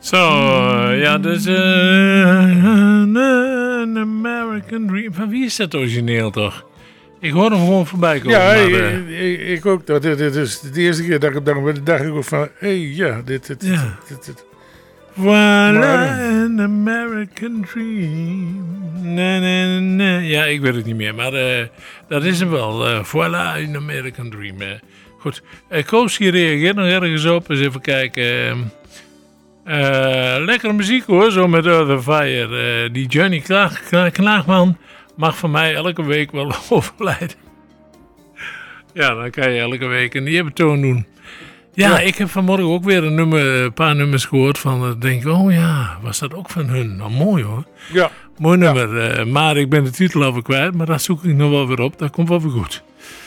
Zo, ja, dus een American Dream. Van wie is dat origineel toch? Ik hoor hem gewoon voorbij komen. Ja, maar, ik ook. Dit is de eerste keer dat ik het dacht ik ook van, dit. Voilà, an American Dream. Nee. Ja, ik weet het niet meer, maar dat is hem wel. Voilà, an American Dream. Goed, Koos hier reageert nog ergens op. Eens even kijken. Lekkere muziek hoor, zo met The Fire. Die Johnny Knaagman mag van mij elke week wel overlijden. Ja, dan kan je elke week een eerbetoon doen. Ja, ik heb vanmorgen ook weer een paar nummers gehoord van, denk ik, oh ja, was dat ook van hun? Nou, mooi hoor. Ja. Mooi nummer, maar ik ben de titel alweer kwijt, maar dat zoek ik nog wel weer op, dat komt wel weer goed.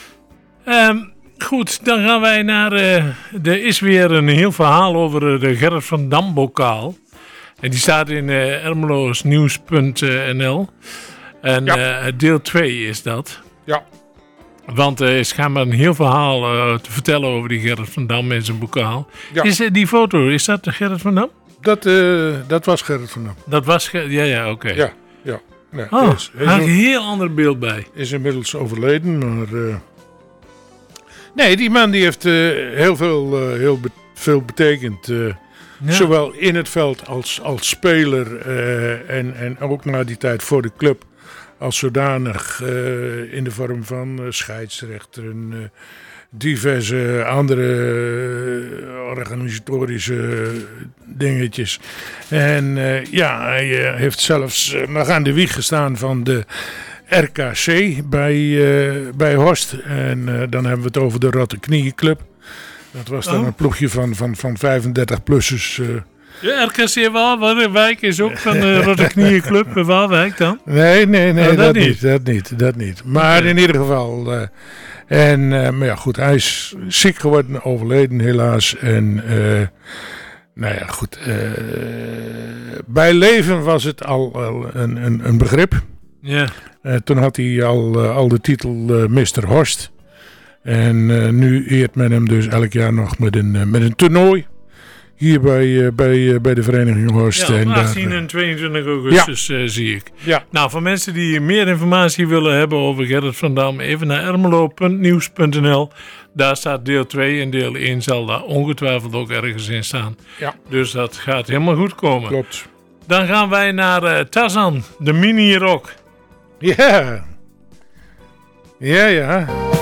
Goed, dan gaan wij naar, er is weer een heel verhaal over de Gerrit van Dam bokaal. En die staat in ermeloosnieuws.nl. En deel 2 is dat. Ja. Want er is schijnbaar een heel verhaal te vertellen over die Gerrit van Dam en zijn bokaal. Ja. Is die foto, is dat Gerrit van Dam? Dat was Gerrit van Dam. Dat was ja, oké. Ja. Nee, daar had ik een heel ander beeld bij. Is inmiddels overleden, maar... Nee, die man die heeft heel veel betekend. Zowel in het veld als speler en ook na die tijd voor de club. Als zodanig in de vorm van scheidsrechter en diverse andere organisatorische dingetjes. En hij heeft zelfs nog aan de wieg gestaan van de RKC bij Horst. En dan hebben we het over de Rotte Knieënclub. Dat was dan een ploegje van 35-plussers. De RKC Waalwijk is ook van de Rotte Knieënclub bij Waalwijk dan? Nee, dat niet. Maar in ieder geval. Maar ja, goed, hij is ziek geworden, overleden helaas. En bij leven was het al een begrip. Ja. Toen had hij al de titel Mr. Horst. En nu eert men hem dus elk jaar nog met een toernooi. Hier bij de vereniging Horst. Ja, 18 en 22 augustus zie ik. Ja. Nou, voor mensen die meer informatie willen hebben over Gerrit van Dam, even naar ermelo.nieuws.nl. Daar staat deel 2 en deel 1 zal daar ongetwijfeld ook ergens in staan. Ja. Dus dat gaat helemaal goed komen. Klopt. Dan gaan wij naar Tarzan, de mini-rock. Ja. Ja.